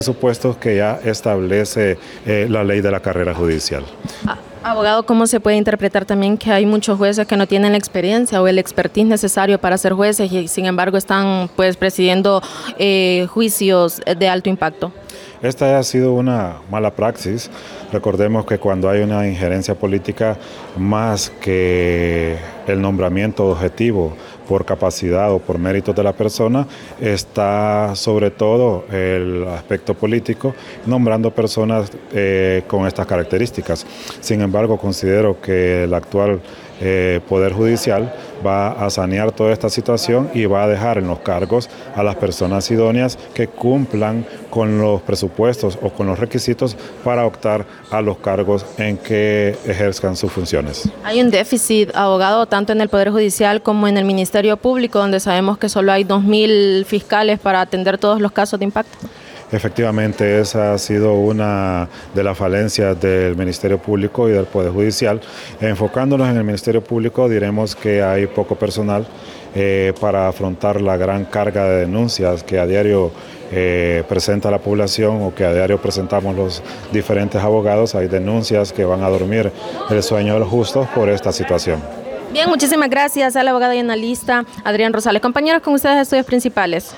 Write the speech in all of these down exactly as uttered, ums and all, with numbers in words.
Presupuestos que ya establece eh, la ley de la carrera judicial. Ah, abogado, ¿cómo se puede interpretar también que hay muchos jueces que no tienen la experiencia o el expertise necesario para ser jueces y sin embargo están pues presidiendo eh, juicios de alto impacto? Esta ha sido una mala praxis. Recordemos que cuando hay una injerencia política, más que el nombramiento objetivo por capacidad o por méritos de la persona, está sobre todo el aspecto político, nombrando personas eh, con estas características. Sin embargo, considero que el actual eh, Poder Judicial va a sanear toda esta situación y va a dejar en los cargos a las personas idóneas que cumplan con los presupuestos o con los requisitos para optar a los cargos en que ejerzan sus funciones. Hay un déficit, abogado, tanto en el Poder Judicial como en el Ministerio Público, donde sabemos que solo hay dos mil fiscales para atender todos los casos de impacto. Efectivamente, esa ha sido una de las falencias del Ministerio Público y del Poder Judicial. Enfocándonos en el Ministerio Público, diremos que hay poco personal eh, para afrontar la gran carga de denuncias que a diario eh, presenta la población o que a diario presentamos los diferentes abogados. Hay denuncias que van a dormir el sueño de los justos por esta situación. Bien, muchísimas gracias al abogado y analista Adrián Rosales. Compañeros, con ustedes estudios principales.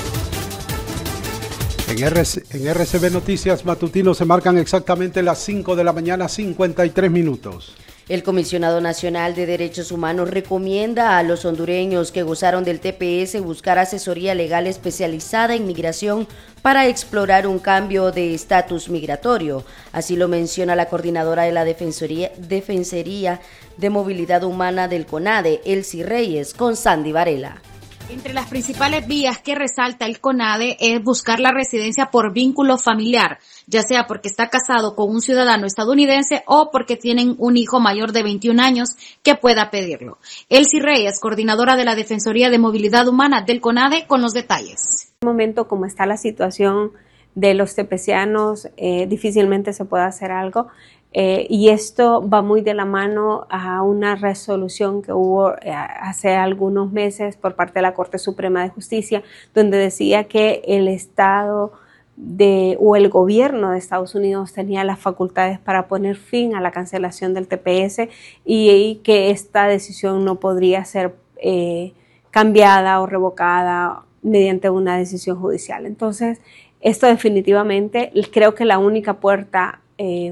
En, R C, en R C B Noticias Matutino se marcan exactamente las cinco de la mañana, cincuenta y tres minutos. El Comisionado Nacional de Derechos Humanos recomienda a los hondureños que gozaron del T P S buscar asesoría legal especializada en migración para explorar un cambio de estatus migratorio. Así lo menciona la coordinadora de la Defensoría, Defensoría de Movilidad Humana del CONADE, Elsie Reyes, con Sandy Varela. Entre las principales vías que resalta el CONADE es buscar la residencia por vínculo familiar, ya sea porque está casado con un ciudadano estadounidense o porque tienen un hijo mayor de veintiún años que pueda pedirlo. Elsie Reyes, coordinadora de la Defensoría de Movilidad Humana del CONADE, con los detalles. En este momento, como está la situación de los tepecianos, eh, difícilmente se puede hacer algo. Eh, y esto va muy de la mano a una resolución que hubo eh, hace algunos meses por parte de la Corte Suprema de Justicia, donde decía que el Estado de, o el gobierno de Estados Unidos tenía las facultades para poner fin a la cancelación del T P S y, y que esta decisión no podría ser eh, cambiada o revocada mediante una decisión judicial. Entonces, esto definitivamente creo que la única puerta eh,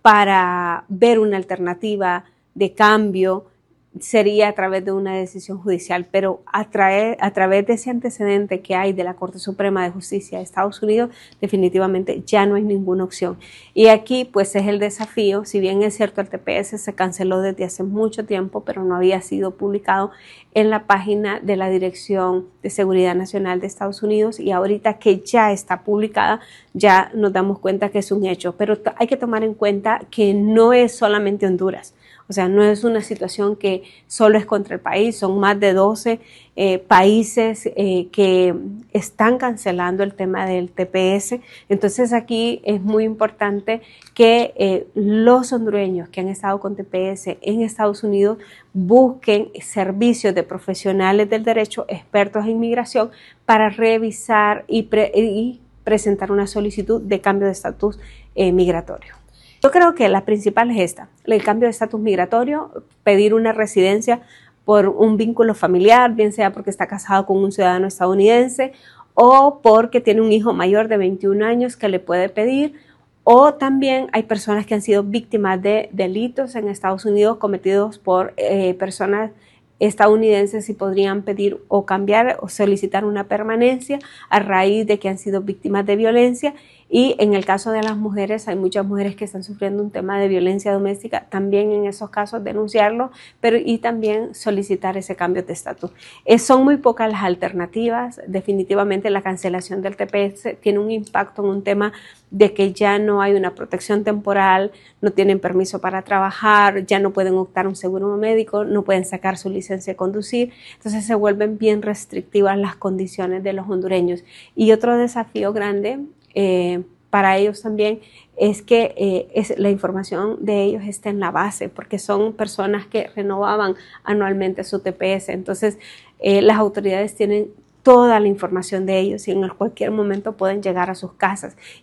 para ver una alternativa de cambio sería a través de una decisión judicial, pero a, traer, a través de ese antecedente que hay de la Corte Suprema de Justicia de Estados Unidos, definitivamente ya no hay ninguna opción. Y aquí pues es el desafío, si bien es cierto el T P S se canceló desde hace mucho tiempo, pero no había sido publicado en la página de la Dirección de Seguridad Nacional de Estados Unidos, y ahorita que ya está publicada, ya nos damos cuenta que es un hecho, pero hay que tomar en cuenta que no es solamente Honduras. O sea, no es una situación que solo es contra el país, son más de doce eh, países eh, que están cancelando el tema del T P S. Entonces aquí es muy importante que eh, los hondureños que han estado con T P S en Estados Unidos busquen servicios de profesionales del derecho, expertos en inmigración, para revisar y, pre y presentar una solicitud de cambio de estatus eh, migratorio. Yo creo que la principal es esta, el cambio de estatus migratorio, pedir una residencia por un vínculo familiar, bien sea porque está casado con un ciudadano estadounidense o porque tiene un hijo mayor de veintiún años que le puede pedir, o también hay personas que han sido víctimas de delitos en Estados Unidos cometidos por eh, personas estadounidenses y podrían pedir o cambiar o solicitar una permanencia a raíz de que han sido víctimas de violencia. Y en el caso de las mujeres, hay muchas mujeres que están sufriendo un tema de violencia doméstica, también en esos casos denunciarlo, pero y también solicitar ese cambio de estatus. Eh, son muy pocas las alternativas. Definitivamente la cancelación del T P S tiene un impacto en un tema de que ya no hay una protección temporal, no tienen permiso para trabajar, ya no pueden optar a un seguro médico, no pueden sacar su licencia de conducir, entonces se vuelven bien restrictivas las condiciones de los hondureños. Y otro desafío grande eh, para ellos también es que eh, es, la información de ellos está en la base, porque son personas que renovaban anualmente su T P S, entonces eh, las autoridades tienen toda la información de ellos y en cualquier momento pueden llegar a sus casas